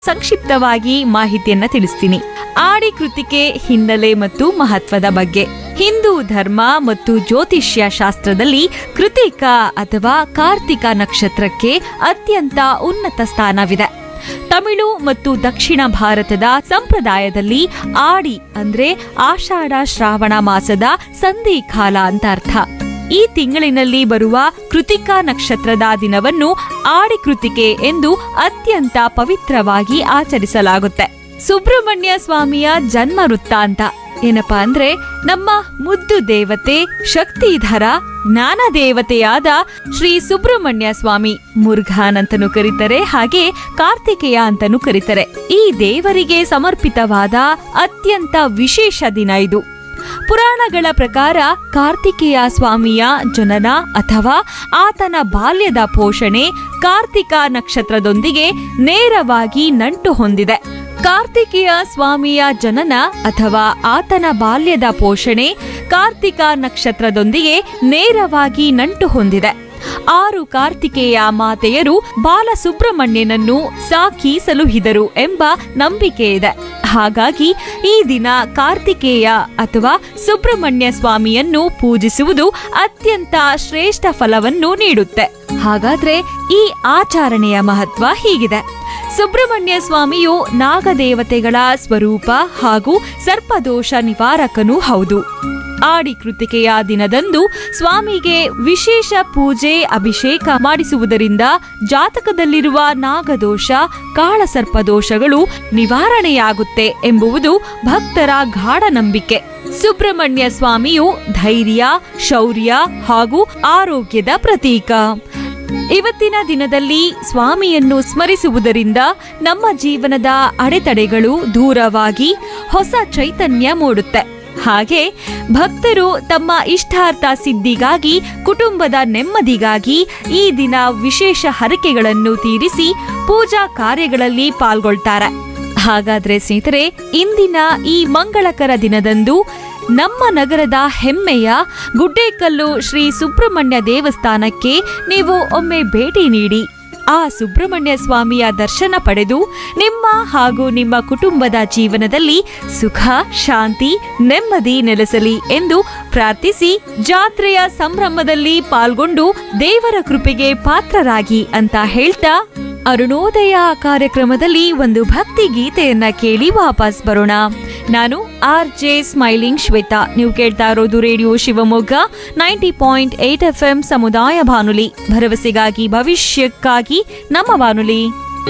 ಸಂಕ್ಷಿಪ್ತವಾಗಿ ಮಾಹಿತಿಯನ್ನ ತಿಳಿಸ್ತೀನಿ. ಆಡಿ ಕೃತಿಕೆ ಹಿನ್ನೆಲೆ ಮತ್ತು ಮಹತ್ವದ ಬಗ್ಗೆ. ಹಿಂದೂ ಧರ್ಮ ಮತ್ತು ಜ್ಯೋತಿಷ್ಯ ಶಾಸ್ತ್ರದಲ್ಲಿ ಕೃತಿಕ ಅಥವಾ ಕಾರ್ತಿಕ ನಕ್ಷತ್ರಕ್ಕೆ ಅತ್ಯಂತ ಉನ್ನತ ಸ್ಥಾನವಿದೆ. ತಮಿಳು ಮತ್ತು ದಕ್ಷಿಣ ಭಾರತದ ಸಂಪ್ರದಾಯದಲ್ಲಿ ಆಡಿ ಅಂದ್ರೆ ಆಷಾಢ ಶ್ರಾವಣ ಮಾಸದ ಸಂಧಿಕಾಲ ಅಂತ ಅರ್ಥ. ಈ ತಿಂಗಳಿನಲ್ಲಿ ಬರುವ ಕೃತಿಕಾ ನಕ್ಷತ್ರದ ದಿನವನ್ನು ಆಡಿ ಕೃತಿಕೆ ಎಂದು ಅತ್ಯಂತ ಪವಿತ್ರವಾಗಿ ಆಚರಿಸಲಾಗುತ್ತೆ. ಸುಬ್ರಹ್ಮಣ್ಯ ಸ್ವಾಮಿಯ ಜನ್ಮ ವೃತ್ತಾಂತ ಏನಪ್ಪಾ ಅಂದ್ರೆ, ನಮ್ಮ ಮುದ್ದು ದೇವತೆ ಶಕ್ತಿಧರ ಜ್ಞಾನ ದೇವತೆಯಾದ ಶ್ರೀ ಸುಬ್ರಹ್ಮಣ್ಯ ಸ್ವಾಮಿ, ಮುರುಘಾನ್ ಅಂತನೂ ಕರೀತಾರೆ, ಹಾಗೆ ಕಾರ್ತಿಕೇಯ ಅಂತನೂ ಕರೀತಾರೆ. ಈ ದೇವರಿಗೆ ಸಮರ್ಪಿತವಾದ ಅತ್ಯಂತ ವಿಶೇಷ ದಿನ ಇದು. ಪುರಾಣಗಳ ಪ್ರಕಾರ ಕಾರ್ತಿಕೇಯ ಸ್ವಾಮಿಯ ಜನನ ಅಥವಾ ಆತನ ಬಾಲ್ಯದ ಪೋಷಣೆ ಕಾರ್ತಿಕ ನಕ್ಷತ್ರದೊಂದಿಗೆ ನೇರವಾಗಿ ನಂಟು ಹೊಂದಿದೆ. ಕಾರ್ತಿಕೇಯ ಸ್ವಾಮಿಯ ಜನನ ಅಥವಾ ಆತನ ಬಾಲ್ಯದ ಪೋಷಣೆ ಕಾರ್ತಿಕ ನಕ್ಷತ್ರದೊಂದಿಗೆ ನೇರವಾಗಿ ನಂಟು ಹೊಂದಿದೆ. 6 ಕಾರ್ತಿಕೇಯ ಮಾತೆಯರು ಬಾಲಸುಬ್ರಹ್ಮಣ್ಯನನ್ನು ಸಾಕಿ ಸಲುಹಿದರು ಎಂಬ ನಂಬಿಕೆ ಇದೆ. ಹಾಗಾಗಿ ಈ ದಿನ ಕಾರ್ತಿಕೇಯ ಅಥವಾ ಸುಬ್ರಹ್ಮಣ್ಯ ಸ್ವಾಮಿಯನ್ನು ಪೂಜಿಸುವುದು ಅತ್ಯಂತ ಶ್ರೇಷ್ಠ ಫಲವನ್ನು ನೀಡುತ್ತೆ. ಹಾಗಾದ್ರೆ ಈ ಆಚರಣೆಯ ಮಹತ್ವ ಹೀಗಿದೆ. ಸುಬ್ರಹ್ಮಣ್ಯ ಸ್ವಾಮಿಯು ನಾಗದೇವತೆಗಳ ಸ್ವರೂಪ ಹಾಗೂ ಸರ್ಪದೋಷ ನಿವಾರಕನೂ ಹೌದು. ಆಡಿ ಕೃತಿಕೆಯ ದಿನದಂದು ಸ್ವಾಮಿಗೆ ವಿಶೇಷ ಪೂಜೆ ಅಭಿಷೇಕ ಮಾಡಿಸುವುದರಿಂದ ಜಾತಕದಲ್ಲಿರುವ ನಾಗದೋಷ ಕಾಳಸರ್ಪದೋಷಗಳು ನಿವಾರಣೆಯಾಗುತ್ತೆ ಎಂಬುವುದು ಭಕ್ತರ ಗಾಢ ನಂಬಿಕೆ. ಸುಬ್ರಹ್ಮಣ್ಯ ಸ್ವಾಮಿಯು ಧೈರ್ಯ, ಶೌರ್ಯ ಹಾಗೂ ಆರೋಗ್ಯದ ಪ್ರತೀಕ. ಇವತ್ತಿನ ದಿನದಲ್ಲಿ ಸ್ವಾಮಿಯನ್ನು ಸ್ಮರಿಸುವುದರಿಂದ ನಮ್ಮ ಜೀವನದ ಅಡೆತಡೆಗಳು ದೂರವಾಗಿ ಹೊಸ ಚೈತನ್ಯ ಮೂಡುತ್ತೆ. ಹಾಗೆ ಭಕ್ತರು ತಮ್ಮ ಇಷ್ಟಾರ್ಥ ಸಿದ್ಧಿಗಾಗಿ, ಕುಟುಂಬದ ನೆಮ್ಮದಿಗಾಗಿ ಈ ದಿನ ವಿಶೇಷ ಹರಕೆಗಳನ್ನು ತೀರಿಸಿ ಪೂಜಾ ಕಾರ್ಯಗಳಲ್ಲಿ ಪಾಲ್ಗೊಳ್ತಾರೆ. ಹಾಗಾದ್ರೆ ಸ್ನೇಹಿತರೆ, ಇಂದಿನ ಈ ಮಂಗಳಕರ ದಿನದಂದು ನಮ್ಮ ನಗರದ ಹೆಮ್ಮೆಯ ಗುಡ್ಡೇಕಲ್ಲು ಶ್ರೀ ಸುಬ್ರಹ್ಮಣ್ಯ ದೇವಸ್ಥಾನಕ್ಕೆ ನೀವು ಒಮ್ಮೆ ಭೇಟಿ ನೀಡಿ ಆ ಸುಬ್ರಹ್ಮಣ್ಯ ಸ್ವಾಮಿಯ ದರ್ಶನ ಪಡೆದು ನಿಮ್ಮ ಹಾಗೂ ನಿಮ್ಮ ಕುಟುಂಬದ ಜೀವನದಲ್ಲಿ ಸುಖ, ಶಾಂತಿ, ನೆಮ್ಮದಿ ನೆಲೆಸಲಿ ಎಂದು ಪ್ರಾರ್ಥಿಸಿ ಜಾತ್ರೆಯ ಸಂಭ್ರಮದಲ್ಲಿ ಪಾಲ್ಗೊಂಡು ದೇವರ ಕೃಪೆಗೆ ಪಾತ್ರರಾಗಿ ಅಂತ ಹೇಳ್ತಾ ಅರುಣೋದಯ ಕಾರ್ಯಕ್ರಮದಲ್ಲಿ ಒಂದು ಭಕ್ತಿ ಗೀತೆಯನ್ನ ಕೇಳಿ ವಾಪಸ್ ಬರೋಣ. ನಾನು RJ ಸ್ಮೈಲಿಂಗ್ ಶ್ವೇತಾ. ನೀವು ಕೇಳ್ತಾ ಇರೋದು ರೇಡಿಯೋ ಶಿವಮೊಗ್ಗ 90.8 FM ಸಮುದಾಯ ಬಾನುಲಿ, ಭರವಸೆಗಾಗಿ ಭವಿಷ್ಯಕ್ಕಾಗಿ ನಮ್ಮ ಬಾನುಲಿ.